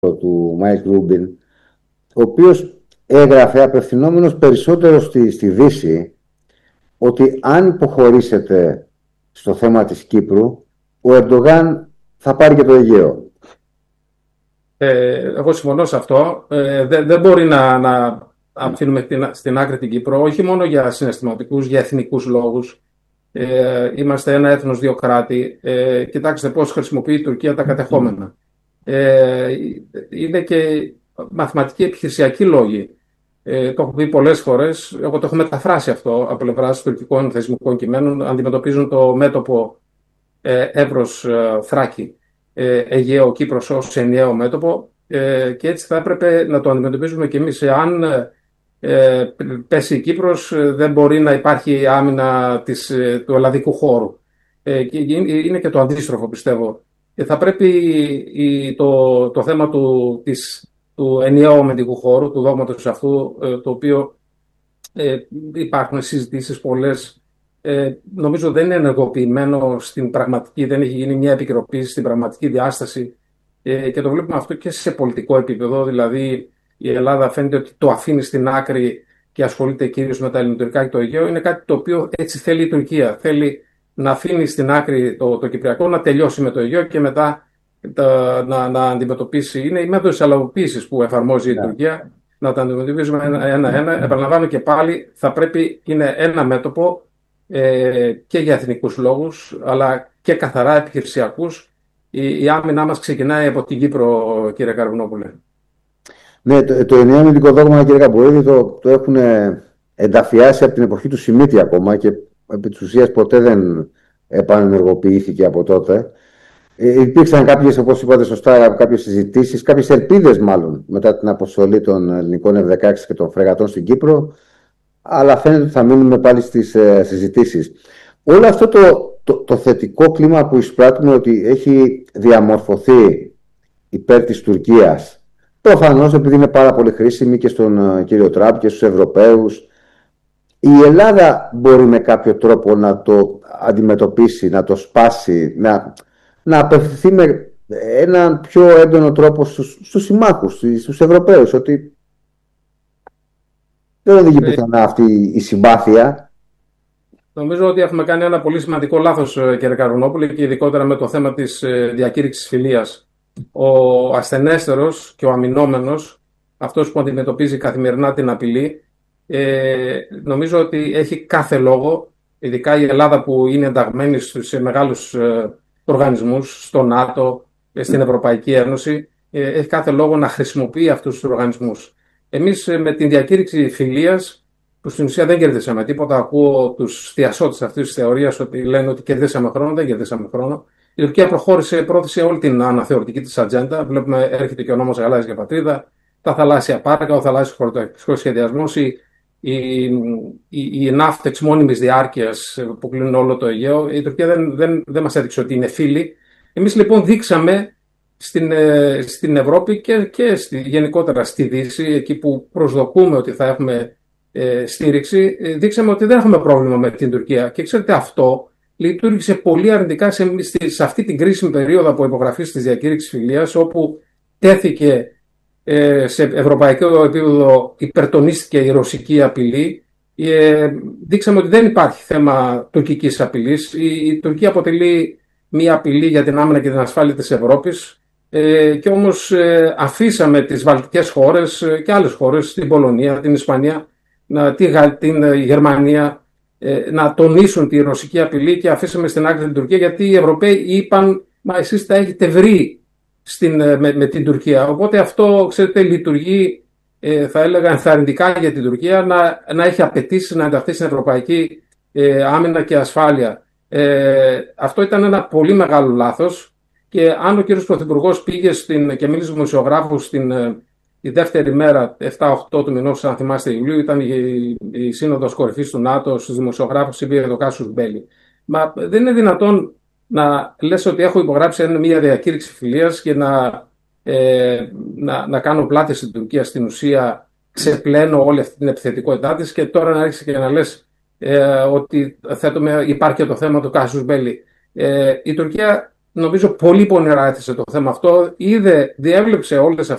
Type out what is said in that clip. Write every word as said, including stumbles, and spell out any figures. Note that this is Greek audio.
του Μάικ Ρούμπιν, ο οποίος έγραφε απευθυνόμενος περισσότερο στη, στη Δύση ότι αν υποχωρήσετε στο θέμα της Κύπρου, ο Ερντογάν θα πάρει και το Αιγαίο. Ε, εγώ συμφωνώ σε αυτό. Ε, δεν, δεν μπορεί να, να αφήνουμε την, στην άκρη την Κύπρο, όχι μόνο για συναισθηματικούς, για εθνικούς λόγους. Ε, είμαστε ένα έθνος, δύο κράτη. Ε, κοιτάξτε πώς χρησιμοποιεί η Τουρκία τα κατεχόμενα. Ε, είναι και μαθηματικοί επιχειρησιακοί λόγοι. Ε, το έχω πει πολλές φορές. Εγώ το έχω μεταφράσει αυτό από πλευράς τουρκικών θεσμικών κειμένων. Αντιμετωπίζουν το μέτωπο ε, Εύρος ε, Θράκη, ε, Αιγαίο, Κύπρος ως ενιαίο μέτωπο, ε, και έτσι θα έπρεπε να το αντιμετωπίζουμε και εμείς. Εάν ε, πέσει η Κύπρος, δεν μπορεί να υπάρχει άμυνα της, του ελλαδικού χώρου. Ε, και είναι και το αντίστροφο, πιστεύω. Και θα πρέπει η, το, το θέμα του, της, του ενιαίου αμυντικού χώρου, του δόγματος αυτού, ε, το οποίο ε, υπάρχουν συζητήσεις πολλές, ε, νομίζω δεν είναι ενεργοποιημένο στην πραγματική, δεν έχει γίνει μια επικαιροποίηση στην πραγματική διάσταση, ε, και το βλέπουμε αυτό και σε πολιτικό επίπεδο. Δηλαδή η Ελλάδα φαίνεται ότι το αφήνει στην άκρη και ασχολείται κυρίως με τα ελληνοτουρκικά και το Αιγαίο. Είναι κάτι το οποίο έτσι θέλει η Τουρκία. Θέλει να αφήνει στην άκρη το, το Κυπριακό, να τελειώσει με το Αιγαίο και μετά τα, να, να αντιμετωπίσει. Είναι η μέθοδος αλλαγοποίησης που εφαρμόζει η yeah. Τουρκία, να τα αντιμετωπίζουμε ένα-ένα. Επαναλαμβάνω και πάλι, θα πρέπει, είναι ένα μέτωπο, ε, και για εθνικούς λόγους, αλλά και καθαρά επιχειρησιακούς. Η, η άμυνά μας ξεκινάει από την Κύπρο, κύριε Καρβουνόπουλε. Ναι, το, το ενιαίο αμυντικό δόγμα, κύριε Καμποίδη, το, το έχουν ενταφιάσει από την εποχή του Σιμίτη ακόμα και επί της ουσίας ποτέ δεν επανενεργοποιήθηκε από τότε. Ε, υπήρξαν κάποιες, όπως είπατε σωστά, κάποιες συζητήσεις, κάποιες ελπίδες μάλλον μετά την αποστολή των ελληνικών εφ δεκαέξι και των φρεγατών στην Κύπρο, αλλά φαίνεται ότι θα μείνουμε πάλι στις ε, συζητήσεις. Όλο αυτό το, το, το θετικό κλίμα που εισπράττουμε ότι έχει διαμορφωθεί υπέρ της Τουρκίας, προφανώς επειδή είναι πάρα πολύ χρήσιμη και στον uh, κύριο Τραμπ και στους Ευρωπαίους, η Ελλάδα μπορεί με κάποιο τρόπο να το αντιμετωπίσει, να το σπάσει, να, να απευθυνθεί με έναν πιο έντονο τρόπο στους, στους συμμάχους, στους Ευρωπαίους, ότι δεν οδηγεί ε, πουθενά αυτή η συμπάθεια. Νομίζω ότι έχουμε κάνει ένα πολύ σημαντικό λάθος, κύριε Καρβουνόπουλε, και ειδικότερα με το θέμα της διακήρυξης φιλίας. Ο ασθενέστερος και ο αμυνόμενος, αυτός που αντιμετωπίζει καθημερινά την απειλή, ε, νομίζω ότι έχει κάθε λόγο, ειδικά η Ελλάδα που είναι ενταγμένη σε μεγάλους ε, οργανισμούς, στο ΝΑΤΟ, στην Ευρωπαϊκή Ένωση, ε, έχει κάθε λόγο να χρησιμοποιεί αυτούς τους οργανισμούς. Εμείς ε, με την διακήρυξη φιλίας, που στην ουσία δεν κερδίσαμε τίποτα, ακούω τους θειασότες αυτής της θεωρίας ότι λένε ότι κερδίσαμε χρόνο, δεν κερδίσαμε χρόνο. Η Τουρκία προχώρησε, πρόθεσε όλη την αναθεωρητική της ατζέντα. Βλέπουμε, έρχεται και ο νόμος Γαλάζια Πατρίδα, τα θαλάσσια πάρκα, ο θαλάσσιος χωροταξικός σχεδιασμός, η, η, η, η ναύτεξ μόνιμης διάρκειας που κλείνουν όλο το Αιγαίο. Η Τουρκία δεν, δεν, δεν μας έδειξε ότι είναι φίλη. Εμείς λοιπόν δείξαμε στην, στην Ευρώπη και, και στη, γενικότερα στη Δύση, εκεί που προσδοκούμε ότι θα έχουμε ε, στήριξη, δείξαμε ότι δεν έχουμε πρόβλημα με την Τουρκία. Και ξέρετε, αυτό λειτουργήσε πολύ αρνητικά σε, σε αυτή την κρίσιμη περίοδο από υπογραφή της διακήρυξης φιλίας, όπου τέθηκε ε, σε ευρωπαϊκό επίπεδο, υπερτονίστηκε η ρωσική απειλή. Ε, δείξαμε ότι δεν υπάρχει θέμα τουρκικής απειλής. Η, η Τουρκία αποτελεί μια απειλή για την άμυνα και την ασφάλεια της Ευρώπης, ε, και όμως ε, αφήσαμε τις βαλτικές χώρες ε, και άλλες χώρες, την Πολωνία, την Ισπανία, να, την, την Γερμανία, να τονίσουν τη ρωσική απειλή, και αφήσαμε στην άκρη την Τουρκία, γιατί οι Ευρωπαίοι είπαν, μα εσείς τα έχετε βρει στην, με, με την Τουρκία. Οπότε αυτό, ξέρετε, λειτουργεί, ε, θα έλεγα, ενθαρρυντικά για την Τουρκία να, να έχει απαιτήσει να ενταχθεί στην ευρωπαϊκή ε, άμυνα και ασφάλεια. Ε, αυτό ήταν ένα πολύ μεγάλο λάθος, και αν ο κύριος Πρωθυπουργός πήγε στην, και μίλησε στους δημοσιογράφους στην η δεύτερη μέρα, επτά οκτώ του μηνός, αν θυμάστε, Ιουλίου, ήταν η, η σύνοδος κορυφής του ΝΑΤΟ, στους δημοσιογράφους είπε το κάσους μπέλι. Μα δεν είναι δυνατόν να λες ότι έχω υπογράψει μια διακήρυξη φιλίας και να, ε, να, να κάνω πλάτες στην Τουρκία, στην ουσία ξεπλένω όλη αυτή την επιθετικότητά της, και τώρα να άρχισε και να λες ε, ότι θέτουμε, υπάρχει και το θέμα του κάσους μπέλι. Ε, η Τουρκία, νομίζω, πολύ πονηρά έθεσε το θέμα αυτό, είδε, διέβλεψε όλες αυτές